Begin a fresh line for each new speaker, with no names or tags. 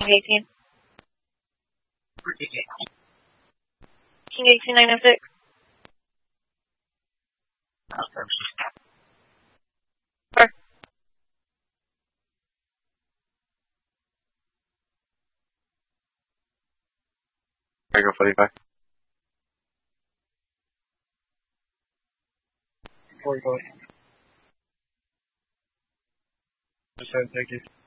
King 18. King 18906. Sir.
Tango 45.
45. Thank you.